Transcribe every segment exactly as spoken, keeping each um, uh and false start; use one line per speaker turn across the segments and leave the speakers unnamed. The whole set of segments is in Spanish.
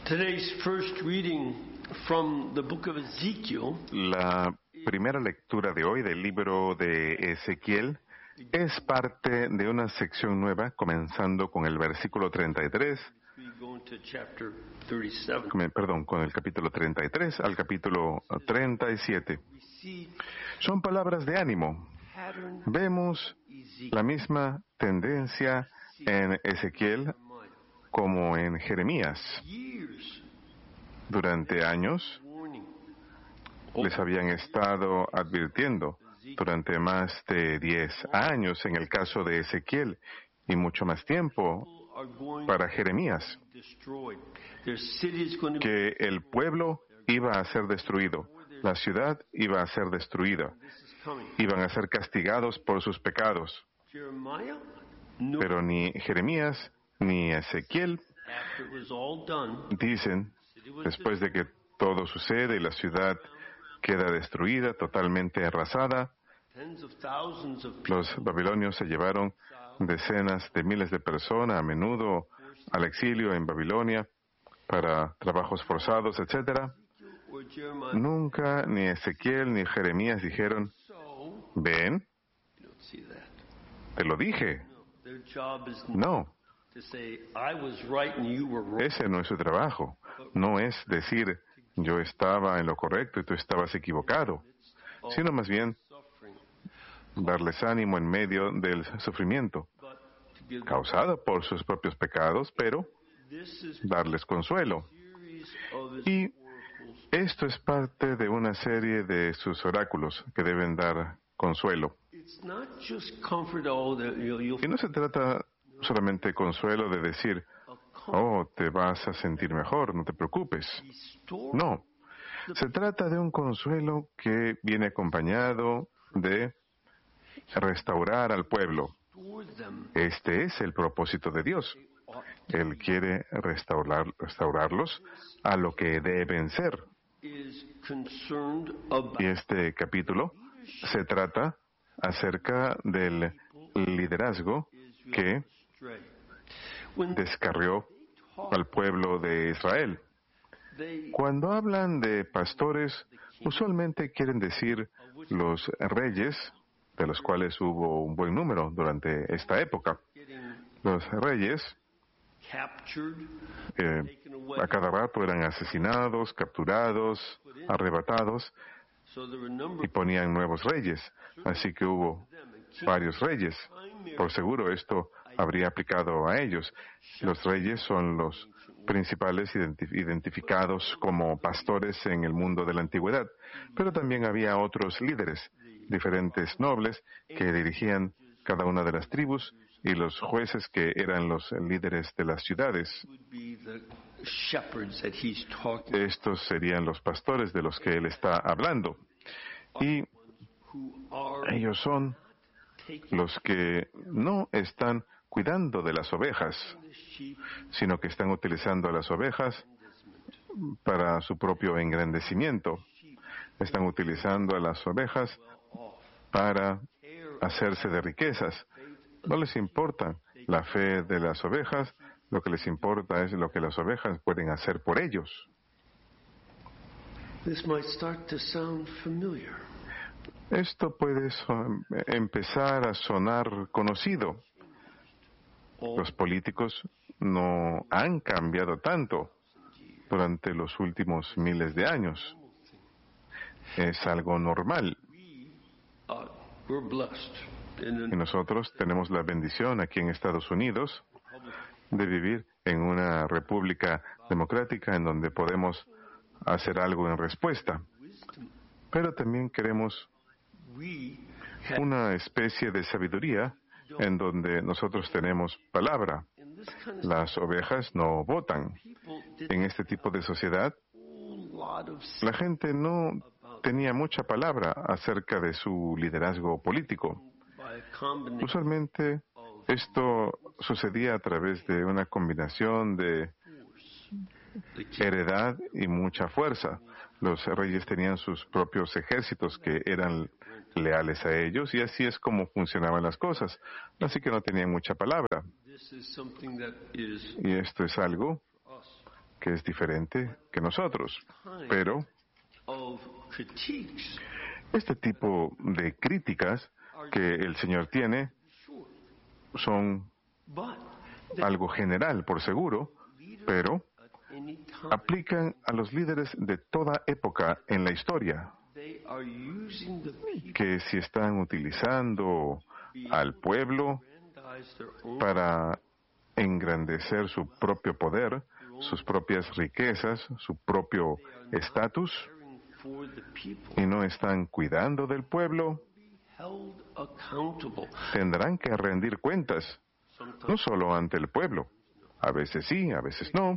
Today's first reading from the book of Ezekiel
La primera lectura de hoy del libro de Ezequiel es parte de una sección nueva, comenzando con el versículo treinta y tres, con- perdón, con el capítulo treinta y tres al capítulo treinta y siete. Son palabras de ánimo. Vemos la misma tendencia en Ezequiel como en Jeremías. Durante años les habían estado advirtiendo, durante más de diez años en el caso de Ezequiel y mucho más tiempo para Jeremías, que el pueblo iba a ser destruido, la ciudad iba a ser destruida, iban a ser castigados por sus pecados. Pero ni Jeremías ni Ezequiel dicen, después de que todo sucede y la ciudad queda destruida, totalmente arrasada, los babilonios se llevaron decenas de miles de personas, a menudo al exilio en Babilonia, para trabajos forzados, etcétera. Nunca ni Ezequiel ni Jeremías dijeron, ven, te lo dije. No. Ese no es su trabajo. No es decir, yo estaba en lo correcto y tú estabas equivocado, sino más bien darles ánimo en medio del sufrimiento causado por sus propios pecados, pero darles consuelo. Y esto es parte de una serie de sus oráculos que deben dar consuelo. Y no se trata solamente de consuelo de decir, oh, te vas a sentir mejor, no te preocupes. No, se trata de un consuelo que viene acompañado de restaurar al pueblo. Este es el propósito de Dios. Él quiere restaurar, restaurarlos a lo que deben ser. Y este capítulo se trata acerca del liderazgo que descarrió al pueblo de Israel. Cuando hablan de pastores, usualmente quieren decir los reyes, de los cuales hubo un buen número durante esta época. Los reyes eh, a cada rato eran asesinados, capturados, arrebatados, y ponían nuevos reyes. Así que hubo varios reyes. Por seguro esto habría aplicado a ellos. Los reyes son los principales identif- identificados como pastores en el mundo de la antigüedad. Pero también había otros líderes, diferentes nobles, que dirigían cada una de las tribus, y los jueces que eran los líderes de las ciudades. Estos serían los pastores de los que él está hablando. Y ellos son los que no están cuidando de las ovejas, sino que están utilizando a las ovejas para su propio engrandecimiento. Están utilizando a las ovejas para hacerse de riquezas. No les importa la fe de las ovejas, lo que les importa es lo que las ovejas pueden hacer por ellos. Esto puede so- empezar a sonar conocido. Los políticos no han cambiado tanto durante los últimos miles de años. Es algo normal. Y nosotros tenemos la bendición aquí en Estados Unidos de vivir en una república democrática en donde podemos hacer algo en respuesta. Pero también queremos una especie de sabiduría en donde nosotros tenemos palabra. Las ovejas no votan. En este tipo de sociedad, la gente no tenía mucha palabra acerca de su liderazgo político. Usualmente esto sucedía a través de una combinación de heredad y mucha fuerza. Los reyes tenían sus propios ejércitos que eran leales a ellos, y así es como funcionaban las cosas. Así que no tenían mucha palabra. Y esto es algo que es diferente que nosotros. Pero este tipo de críticas que el Señor tiene son algo general, por seguro, pero aplican a los líderes de toda época en la historia, que si están utilizando al pueblo para engrandecer su propio poder, sus propias riquezas, su propio estatus, y no están cuidando del pueblo, tendrán que rendir cuentas, no solo ante el pueblo. A veces sí, a veces no.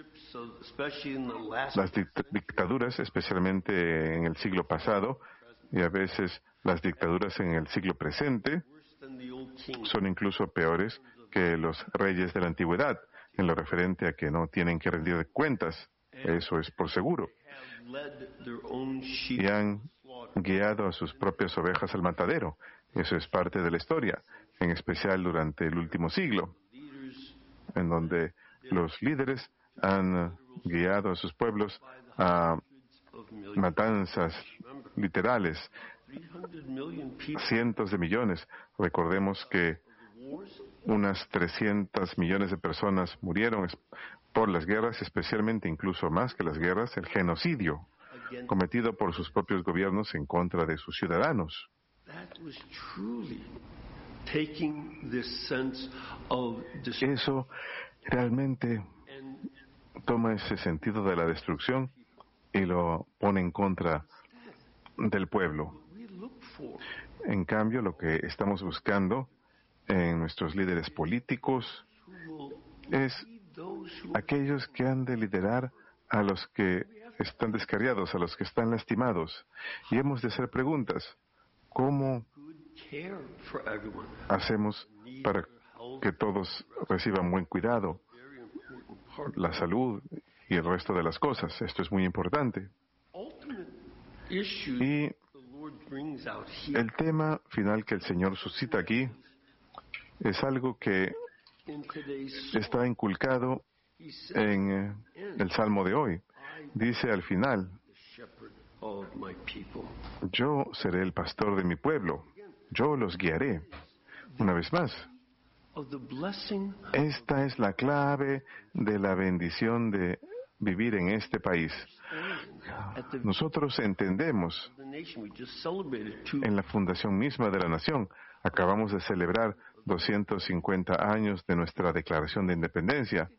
Las dictaduras, especialmente en el siglo pasado, y a veces las dictaduras en el siglo presente, son incluso peores que los reyes de la antigüedad, en lo referente a que no tienen que rendir cuentas. Eso es por seguro. Y han guiado a sus propias ovejas al matadero. Eso es parte de la historia, en especial durante el último siglo, en donde los líderes han guiado a sus pueblos a matanzas literales, cientos de millones. Recordemos que unas trescientos millones de personas murieron por las guerras, especialmente incluso más que las guerras, el genocidio cometido por sus propios gobiernos en contra de sus ciudadanos. Eso realmente toma ese sentido de la destrucción y lo pone en contra del pueblo. En cambio, lo que estamos buscando en nuestros líderes políticos es aquellos que han de liderar a los que están descarriados, a los que están lastimados. Y hemos de hacer preguntas. ¿Cómo hacemos para que todos reciban buen cuidado, la salud y el resto de las cosas? Esto es muy importante. Y el tema final que el Señor suscita aquí es algo que está inculcado en el Salmo de hoy. Dice al final: yo seré el pastor de mi pueblo, yo los guiaré. Una vez más, esta es la clave de la bendición de vivir en este país. Nosotros entendemos en la fundación misma de la nación, acabamos de celebrar doscientos cincuenta años de nuestra declaración de independencia.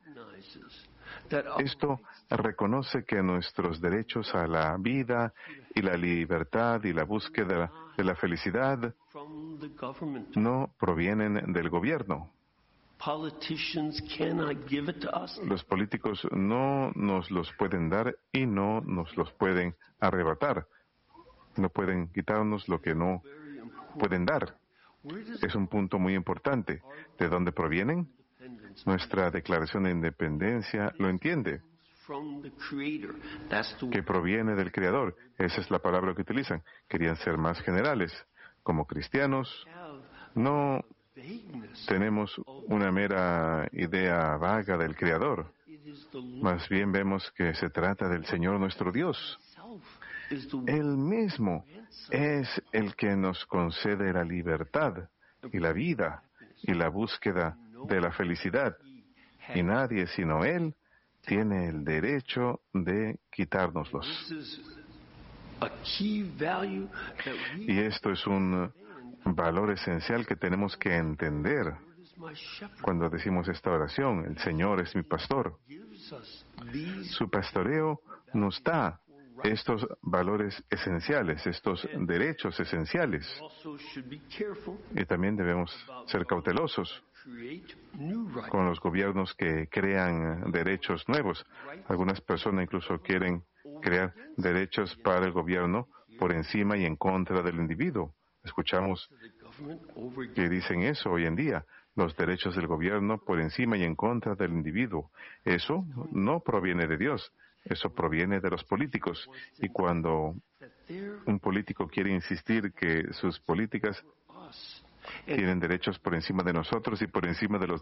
Esto reconoce que nuestros derechos a la vida y la libertad y la búsqueda de la felicidad no provienen del gobierno. Los políticos no nos los pueden dar y no nos los pueden arrebatar. No pueden quitarnos lo que no pueden dar. Es un punto muy importante. ¿De dónde provienen? Nuestra declaración de independencia lo entiende, que proviene del Creador. Esa es la palabra que utilizan. Querían ser más generales. Como cristianos, no tenemos una mera idea vaga del Creador. Más bien vemos que se trata del Señor nuestro Dios. Él mismo es el que nos concede la libertad y la vida y la búsqueda de la felicidad. Y nadie sino Él tiene el derecho de quitárnoslos. Y esto es un valor esencial que tenemos que entender cuando decimos esta oración: el Señor es mi pastor. Su pastoreo nos da estos valores esenciales, estos derechos esenciales. Y también debemos ser cautelosos con los gobiernos que crean derechos nuevos. Algunas personas incluso quieren crear derechos para el gobierno por encima y en contra del individuo. Escuchamos que dicen eso hoy en día: los derechos del gobierno por encima y en contra del individuo. Eso no proviene de Dios, eso proviene de los políticos. Y cuando un político quiere insistir que sus políticas tienen derechos por encima de nosotros y por encima de los